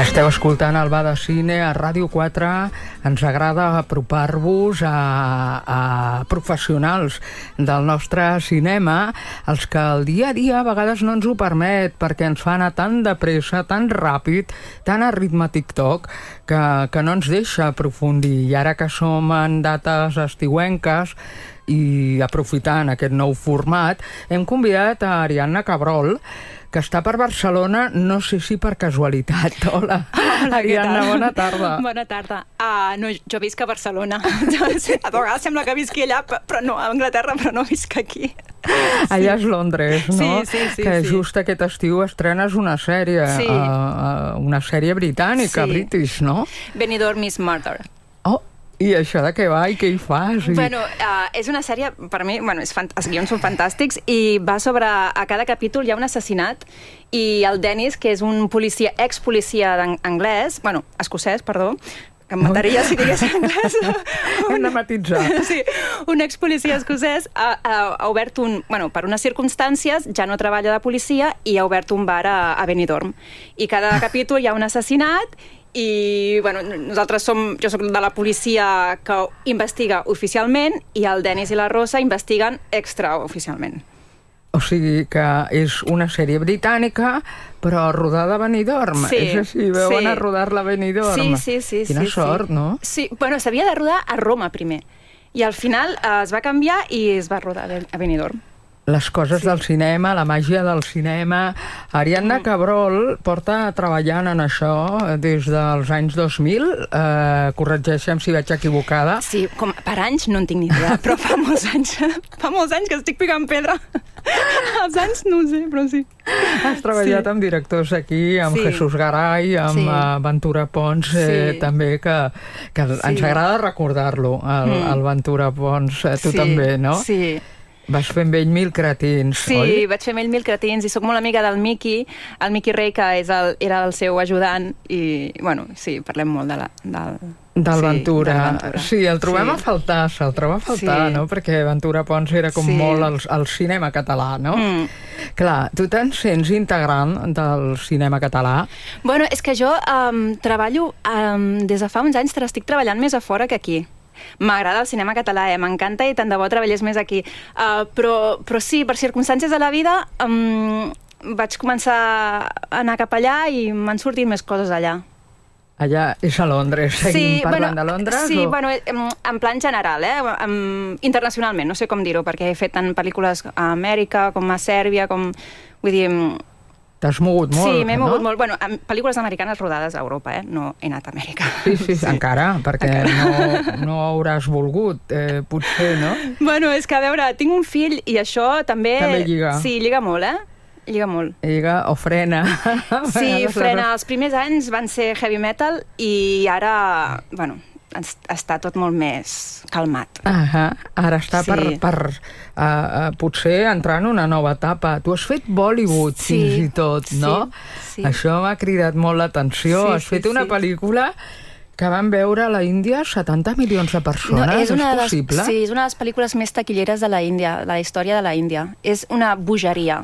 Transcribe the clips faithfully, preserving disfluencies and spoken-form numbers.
Esteu escoltant el Bar de Cine a Ràdio quatre. Ens agrada apropar-vos a, a professionals del nostre cinema, els que el dia a dia a vegades no ens ho permet, perquè ens fa anar tan de pressa, tan ràpid, tan a ritme TikTok, que, que no ens deixa aprofundir. I ara que som en dates estiuenques i aprofitant aquest nou format, hem convidat a Ariadna Cabrol, que està per Barcelona, no sé si per casualitat. Hola, Hola, Ariadna, bona tarda. Bona tarda. Uh, no, jo visc a Barcelona. A vegades sembla que visqui allà, però no, a Anglaterra, però no visc aquí. Allà és Londres, no? Sí, sí, sí. Que sí. just aquest estiu estrenes una sèrie, sí. uh, uh, una sèrie britànica, sí. British, no? Benidorm is Murder. Oh, i això de què va i què hi fas? I... Bueno, uh, és una sèrie, per mi, bueno, és fant... els guions són fantàstics i va sobre, a cada capítol hi ha un assassinat i el Dennis, que és un policia, ex-policia anglès, bueno, escocès, perdó, que em mataria si digués anglès. Hem de matitzar. Sí, un ex-policia escocès ha, ha, ha obert un... Bueno, per unes circumstàncies ja no treballa de policia i ha obert un bar a, a Benidorm. I cada capítol hi ha un assassinat i, bueno, nosaltres som... Jo soc de la policia que investiga oficialment i el Dennis i la Rosa investiguen extraoficialment. O sigui que és una sèrie britànica, però rodada a Benidorm. Sí, és així, veuen sí. a rodar-la a Benidorm. Sí, sí, sí. Quina sí, sort, sí. no? Sí, bueno, s'havia de rodar a Roma primer. I al final eh, es va canviar i es va rodar a Benidorm. Les coses Sí. del cinema, la màgia del cinema. Ariadna Cabrol porta treballant en això des dels anys dos mil. Eh, corregeixa'm si vaig equivocada. Sí, com per anys no en tinc ni idea, però fa molts anys, fa molts anys que estic picant pedra. Els anys no ho sé, però sí. Has treballat Sí. amb directors aquí, amb Sí. Jesús Garay, amb Sí. uh, Ventura Pons, eh, Sí. també, que, que Sí. ens agrada recordar-lo, el, Mm. el Ventura Pons. Eh, tu Sí, també, no? Sí. Vas fer amb ell mil cretins, Sí, oi? vaig fer amb ell mil cretins i sóc molt amiga del Miqui, el Miqui Rey, que és el, era el seu ajudant i, bueno, sí, parlem molt de la, del... Del sí, Ventura. del Ventura. Sí, el trobem Sí. a faltar, se'l troba a faltar, Sí. no? Perquè Ventura Pons era com Sí. molt el, el cinema català, no? Mm. Clar, tu te'n sents integrant del cinema català? Bueno, és que jo um, treballo, um, des de fa uns anys estic treballant més a fora que aquí. M'agrada el cinema català, eh? M'encanta i tant de bo treballés més aquí. Uh, però, però sí, per circumstàncies de la vida um, vaig començar a anar cap allà i m'han sortit més coses allà. Allà és a Londres. Seguim Sí, parlant bueno, de Londres? Sí, o... bueno, en, en plan general, eh? Um, internacionalment, no sé com dir-ho, perquè he fet tant pel·lícules a Amèrica com a Sèrbia, com... Vull dir... T'has mogut molt, Sí, m'he no? mogut molt. Bueno, amb pel·lícules americanes rodades a Europa, eh? No he anat a Amèrica. Sí, sí, sí, encara, perquè no, no hauràs volgut, eh, potser, no? Bueno, és que, a veure, tinc un fill i això també... També lliga. Sí, lliga molt, eh? Lliga molt. Lliga o frena. Sí, frena. Els primers anys van ser heavy metal i ara, bueno, està tot molt més calmat. Ah, ara està Sí. per, per uh, uh, potser entrar en una nova etapa. Tu has fet Bollywood, Sí, fins i tot, no? sí, sí. Això m'ha cridat molt l'atenció. Sí, has fet sí, una sí. pel·lícula que van veure a la Índia setanta milions de persones. No, és, una és de les, possible? sí, és una de les pel·lícules més taquilleres de la Índia, de la història de la Índia. És una bogeria.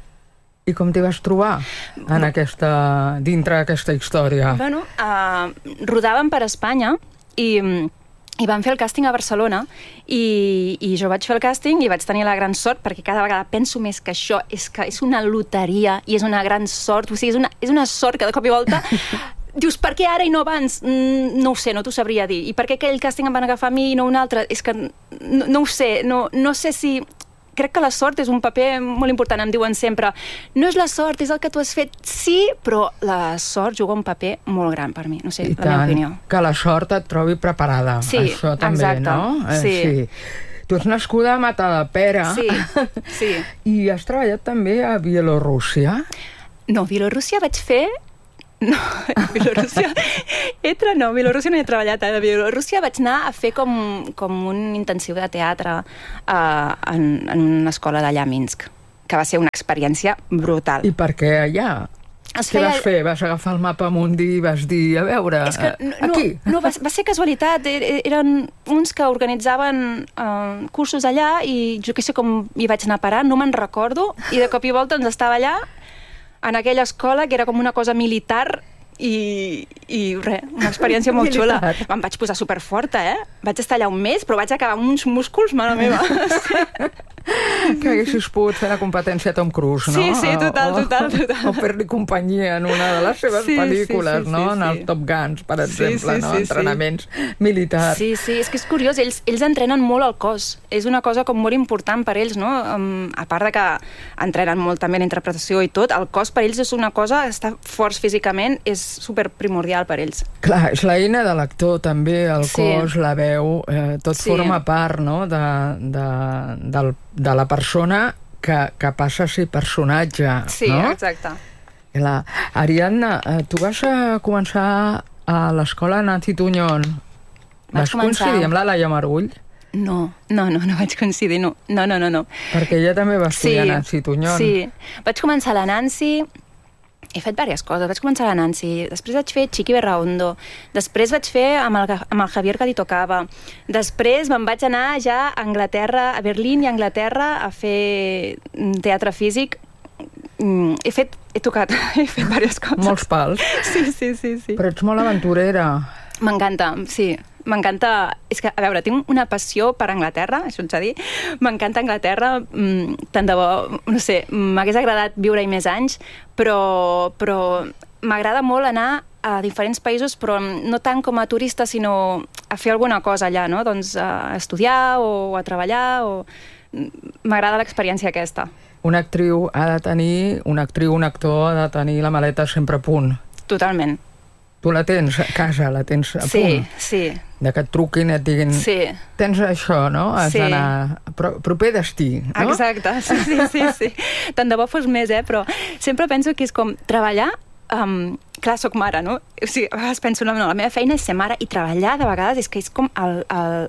I com t'hi vas trobar en aquesta, dintre d'aquesta història? Bueno, uh, rodàvem per Espanya i... i van fer el càsting a Barcelona i, i jo vaig fer el càsting i vaig tenir la gran sort, perquè cada vegada penso més que això és que és una loteria i és una gran sort, o sigui, és una, és una sort que de cop i volta dius, per què ara i no abans? Mm, no ho sé, no t'ho sabria dir. I per què aquell càsting em van agafar a mi i no un altre? És que no, no ho sé, no, no sé si... Crec que la sort és un paper molt important. Em diuen sempre, no és la sort, és el que tu has fet. Sí, però la sort juga un paper molt gran per mi. No sé, I la meva tant, opinió. que la sort et trobi preparada. Sí, això també, exacte. no? Eh, Sí. sí. Tu ets nascuda a Matadepera. Sí, sí. I has treballat també a Bielorússia. No, Bielorússia vaig fer... No, Bielorússia... Etra, no, Bielorússia no he treballat. A Bielorússia vaig anar a fer com, com un intensiu de teatre uh, en, en una escola d'allà a Minsk, que va ser una experiència brutal. I per què allà? Es Què feia... vas fer? Vas agafar el mapa mundi i vas dir, a veure, És que no, aquí? No, no va, va ser casualitat. E- Eren uns que organitzaven uh, cursos allà i jo què sé com hi vaig anar a parar, no me'n recordo, i de cop i volta ens estava allà en aquella escola que era com una cosa militar i, i res, una experiència molt xula. Me'n vaig posar superforta, eh? Vaig estar allà un mes, però vaig acabar amb uns músculs, mare meva. Que haguessis pogut fer la competència a Tom Cruise, no? Sí, sí, total, o, total, total. O fer-li companyia en una de les seves sí, pel·lícules, sí, sí, no? Sí, en el sí. Top Guns, per exemple, sí, sí, no? sí, Entrenaments sí. militars. Sí, sí, és que és curiós, ells, ells entrenen molt el cos. És una cosa com molt important per ells, no? Um, a part de que entrenen molt també en interpretació i tot, el cos per ells és una cosa, estar forts físicament és super primordial per ells. Clar, és l'eina de l'actor també, el Sí. cos, la veu, eh, tot Sí. forma part, no?, de, de, del, de la persona que, que passa a ser personatge, Sí, no? exacte. La... Ariadna, eh, tu vas a començar a l'escola Nancy Tuñón. Vaig Vas començar. coincidir amb la Laia Marull? No, no, no, no vaig coincidir, no. No, no, no, no. Perquè ella també va estudiar Sí, Nancy Tuñón. Sí, vaig començar a la Nancy, he fet diverses coses. Vaig començar a la Nancy, després vaig fer Chiqui Berraondo, després vaig fer amb el, amb el Javier que li tocava, després me'n vaig anar ja a Anglaterra, a Berlín i a Anglaterra a fer teatre físic. Mm, he fet, he tocat, he fet diverses coses. Molts pals. Sí, sí, sí, sí. Però ets molt aventurera. M'encanta, sí. M'encanta... És que, a veure, tinc una passió per Anglaterra, això ens ha dit. M'encanta Anglaterra, mm, tant de bo, no sé, m'hagués agradat viure-hi més anys, però, però m'agrada molt anar a diferents països, però no tant com a turista, sinó a fer alguna cosa allà, no? Doncs a estudiar o a treballar, o... M'agrada l'experiència aquesta. Una actriu ha de tenir, una actriu, un actor ha de tenir la maleta sempre a punt. Totalment. Tu la tens a casa, la tens a Sí, punt. sí. De que et truquin i et diguin... Sí. Tens això, no? Has Sí. d'anar... Pro, proper destí, no? Exacte, sí, sí, sí, sí. Tant de bo fos més, eh? Però sempre penso que és com treballar... Um, clar, soc mare, no? O sigui, a vegades penso, no, no, la meva feina és ser mare i treballar de vegades és que és com el, el,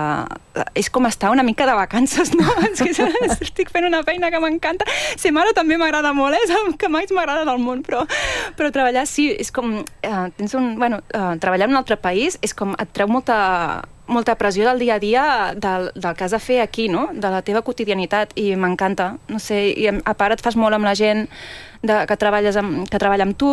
uh, és com estar una mica de vacances, no? És que estic fent una feina que m'encanta. Ser mare també m'agrada molt, eh? És el que més m'agrada del món, però, però treballar sí, és com... Uh, tens un... Bueno, uh, treballar en un altre país és com... Et treu molta molta pressió del dia a dia del, del que has de fer aquí, no? De la teva quotidianitat, i m'encanta. No sé, i a part et fas molt amb la gent de, que, treballes amb, que treballa amb tu.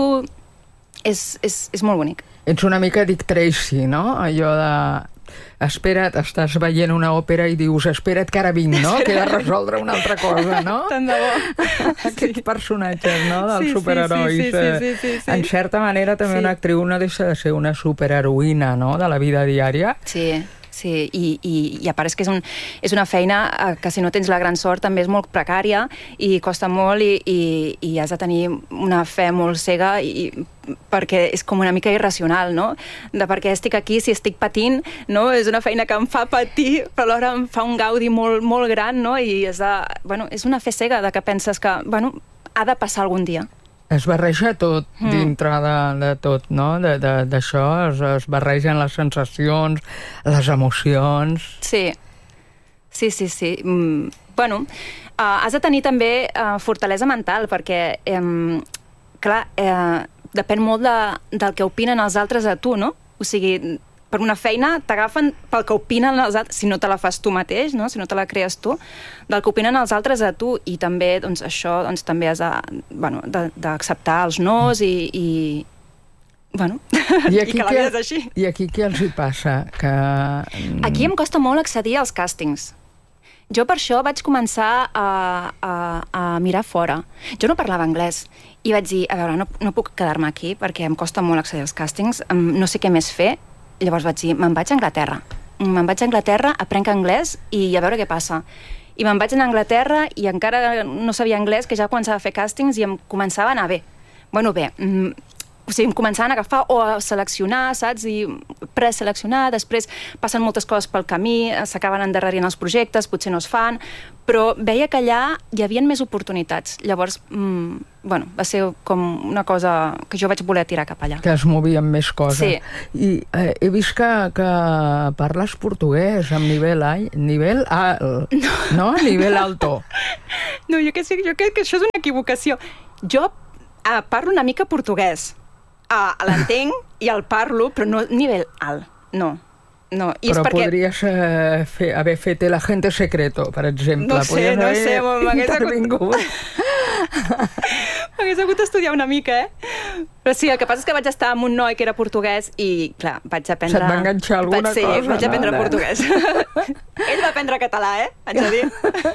És, és, és molt bonic. Ets una mica Dick Tracy, no? Allò de... Espera't, estàs veient una òpera i dius, espera't que ara vinc, no? Que he de resoldre una altra cosa, no? Tant de bo. Aquests Sí. personatges, no? Dels Sí, sí, superherois. sí, sí, sí, sí, sí. En certa manera, també Sí. una actriu no deixa de ser una superheroïna, no?, de la vida diària. Sí, sí, i, i, i a part és que és, un, és una feina que si no tens la gran sort també és molt precària i costa molt i, i, i has de tenir una fe molt cega i, perquè és com una mica irracional, no? De perquè estic aquí, si estic patint, no? És una feina que em fa patir, però alhora em fa un gaudi molt, molt gran, no? I és, de, bueno, és una fe cega de que penses que, bueno, ha de passar algun dia. Es barreja tot Mm. dintre de, de tot, no? De- de- D'això es, es barregen les sensacions, les emocions... Sí, sí, sí, sí. Mm, bueno, uh, has de tenir també uh, fortalesa mental, perquè, um, clar, uh, depèn molt de, del que opinen els altres a tu, no? O sigui, per una feina t'agafen pel que opinen els altres, si no te la fas tu mateix, no? Si no te la crees tu, del que opinen els altres a tu, i també, doncs, això, doncs, també has de, bueno, de, d'acceptar els nos i, i bueno, I i aquí, que la què, vida és així. I aquí què els hi passa? Que... Aquí em costa molt accedir als càstings. Jo per això vaig començar a, a, a mirar fora. Jo no parlava anglès i vaig dir, a veure, no, no puc quedar-me aquí perquè em costa molt accedir als càstings, no sé què més fer. Llavors vaig dir, me'n vaig a Anglaterra. Me'n vaig a Anglaterra, aprenc anglès i a veure què passa. I me'n vaig a Anglaterra i encara no sabia anglès, que ja començava a fer càstings i em començava a anar bé. Bueno, bé, o sigui, em començaven a agafar o a seleccionar, saps? I preseleccionar, després passen moltes coses pel camí, s'acaben endarrerint els projectes, potser no es fan, però veia que allà hi havia més oportunitats. Llavors, mmm, bueno, va ser com una cosa que jo vaig voler tirar cap allà. Que es movien més coses. Sí. I eh, he vist que, que parles portuguès amb nivell, a, nivell alt, no. no? Nivell alto. No, jo, que sé, jo crec que això és una equivocació. Jo eh, parlo una mica portuguès. Uh, l'entenc i el parlo, però no nivell alt, no. no. I però és perquè... podries eh, fer, haver fet El Agente Secreto, per exemple. No sé, podries no sé, haver m'hagués... intervingut. Hagués hagut d'estudiar una mica, eh? Però sí, el que passa és que vaig estar amb un noi que era portuguès i, clar, vaig aprendre... Se't va enganxar alguna sí, cosa? Sí, vaig aprendre no? portuguès. Ell va aprendre català, eh? Haig de dir.